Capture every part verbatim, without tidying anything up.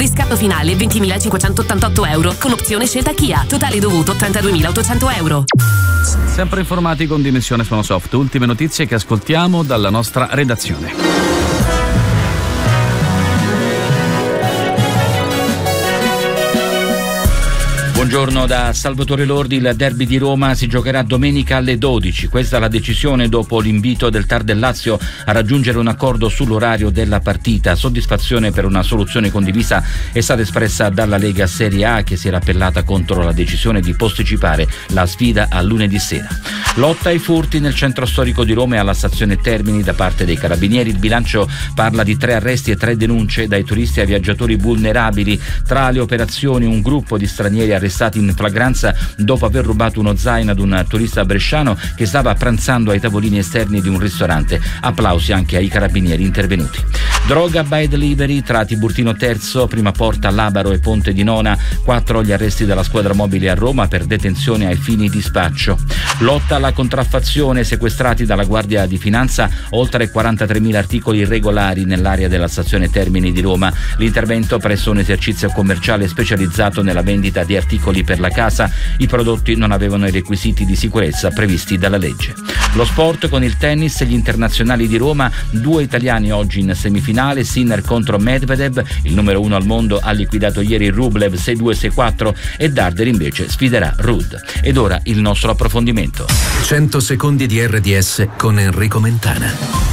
Riscatto finale ventimilacinquecentottantotto euro con opzione scelta Kia. Totale dovuto trentaduemilaottocento euro. Sempre informati con Dimensione Suonosoft. Ultime notizie che ascoltiamo dalla nostra redazione. Buongiorno da Salvatore Lordi. Il derby di Roma si giocherà domenica alle dodici. Questa è la decisione dopo l'invito del T A R del Lazio a raggiungere un accordo sull'orario della partita. Soddisfazione per una soluzione condivisa è stata espressa dalla Lega Serie A, che si era appellata contro la decisione di posticipare la sfida a lunedì sera. Lotta ai furti nel centro storico di Roma e alla stazione Termini da parte dei carabinieri. Il bilancio parla di tre arresti e tre denunce dai turisti ai viaggiatori vulnerabili. Tra le operazioni, un gruppo di stranieri arrestati in flagranza dopo aver rubato uno zaino ad un turista bresciano che stava pranzando ai tavolini esterni di un ristorante. Applausi anche ai carabinieri intervenuti. Droga by delivery tra Tiburtino Terzo, Prima Porta, Labaro e Ponte di Nona. Quattro gli arresti della squadra mobile a Roma per detenzione ai fini di spaccio. Lotta alla contraffazione, sequestrati dalla Guardia di Finanza oltre quarantatremila articoli irregolari nell'area della stazione Termini di Roma. L'intervento presso un esercizio commerciale specializzato nella vendita di articoli per la casa. I prodotti non avevano i requisiti di sicurezza previsti dalla legge. Lo sport con il tennis, gli internazionali di Roma, due italiani oggi in semifinale. Sinner contro Medvedev, il numero uno al mondo ha liquidato ieri Rublev sei due sei quattro e Darder invece sfiderà Ruud. Ed ora il nostro approfondimento. cento secondi di R D S con Enrico Mentana.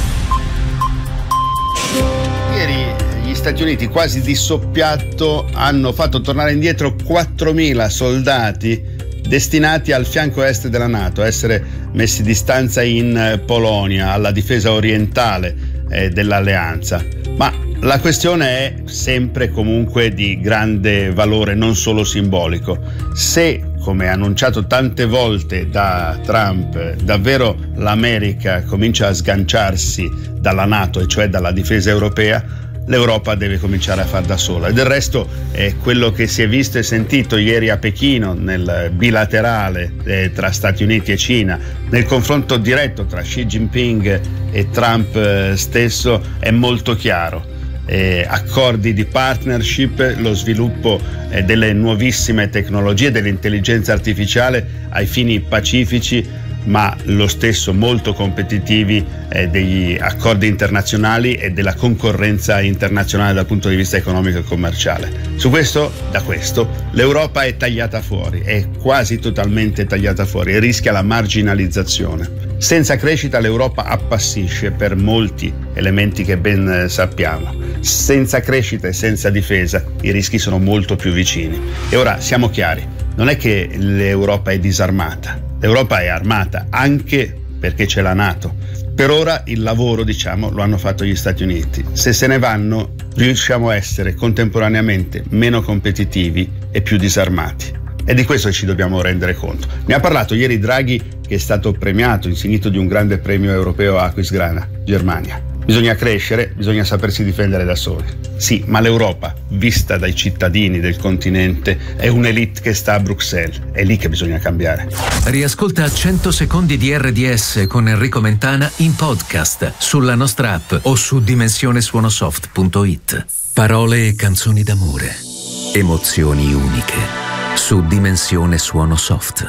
Gli Stati Uniti quasi di soppiatto hanno fatto tornare indietro quattromila soldati destinati al fianco est della NATO, a essere messi di stanza in Polonia, alla difesa orientale eh, dell'alleanza. Ma la questione è sempre comunque di grande valore, non solo simbolico. Se, come annunciato tante volte da Trump, davvero l'America comincia a sganciarsi dalla NATO, e cioè dalla difesa europea, l'Europa deve cominciare a far da sola. E del resto è quello che si è visto e sentito ieri a Pechino nel bilaterale eh, tra Stati Uniti e Cina, nel confronto diretto tra Xi Jinping e Trump eh, stesso, è molto chiaro. Eh, accordi di partnership, lo sviluppo eh, delle nuovissime tecnologie, dell'intelligenza artificiale ai fini pacifici, ma lo stesso molto competitivi eh, degli accordi internazionali e della concorrenza internazionale dal punto di vista economico e commerciale. Su questo, da questo, l'Europa è tagliata fuori, è quasi totalmente tagliata fuori e rischia la marginalizzazione. Senza crescita l'Europa appassisce per molti elementi che ben eh, sappiamo. Senza crescita e senza difesa i rischi sono molto più vicini. E ora siamo chiari, non è che l'Europa è disarmata. L'Europa è armata anche perché c'è la NATO. Per ora il lavoro, diciamo, lo hanno fatto gli Stati Uniti. Se se ne vanno, riusciamo a essere contemporaneamente meno competitivi e più disarmati. E di questo ci dobbiamo rendere conto. Ne ha parlato ieri Draghi, che è stato premiato, insignito di un grande premio europeo a Aquisgrana, Germania. Bisogna crescere, bisogna sapersi difendere da soli. Sì, ma l'Europa, vista dai cittadini del continente, è un'elite che sta a Bruxelles. È lì che bisogna cambiare. Riascolta cento secondi di R D S con Enrico Mentana in podcast sulla nostra app o su dimensione suonosoft punto it. Parole e canzoni d'amore. Emozioni uniche. Su Dimensione Suonosoft.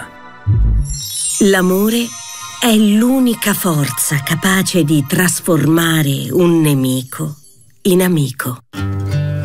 L'amore è l'unica forza capace di trasformare un nemico in amico.